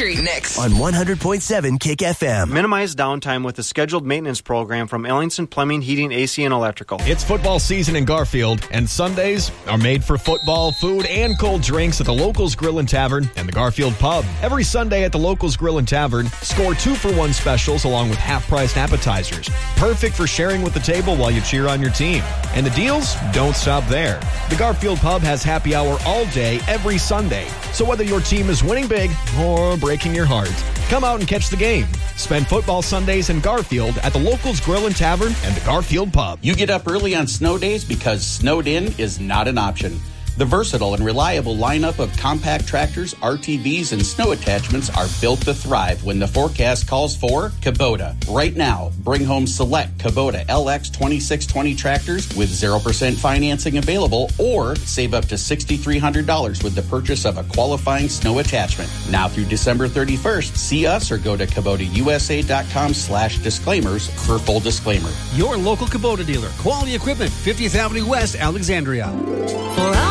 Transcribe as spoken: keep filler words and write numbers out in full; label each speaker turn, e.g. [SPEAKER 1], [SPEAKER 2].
[SPEAKER 1] Country. Next.
[SPEAKER 2] On one hundred point seven Kick F M.
[SPEAKER 3] Minimize downtime with a scheduled maintenance program from Ellingson Plumbing, Heating, A C, and Electrical.
[SPEAKER 4] It's football season in Garfield, and Sundays are made for football, food, and cold drinks at the Locals Grill and Tavern and the Garfield Pub. Every Sunday at the Locals Grill and Tavern, score two-for-one specials along with half-priced appetizers. Perfect for sharing with the table while you cheer on your team. And the deals don't stop there. The Garfield Pub has happy hour all day, every Sunday. So whether your team is winning big or breaking your heart, come out and catch the game. Spend football Sundays in Garfield at the Locals Grill and Tavern and the Garfield Pub.
[SPEAKER 5] You get up early on snow days because snowed in is not an option. The versatile and reliable lineup of compact tractors, R T Vs, and snow attachments are built to thrive when the forecast calls for Kubota. Right now, bring home select Kubota L X twenty-six twenty tractors with zero percent financing available, or save up to six thousand three hundred dollars with the purchase of a qualifying snow attachment. Now through December thirty-first, see us or go to Kubota U S A dot com slash disclaimers for full disclaimer.
[SPEAKER 6] Your local Kubota dealer. Quality equipment, fiftieth Avenue West, Alexandria.
[SPEAKER 1] For